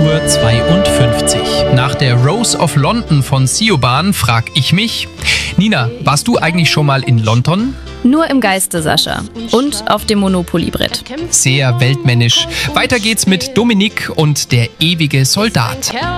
8:52 Uhr. Nach der Rose of London von Siobhan frag ich mich, Nina, warst du eigentlich schon mal in London? Nur im Geiste, Sascha. Und auf dem Monopoly-Brett. Sehr weltmännisch. Weiter geht's mit Dominik und der ewige Soldat.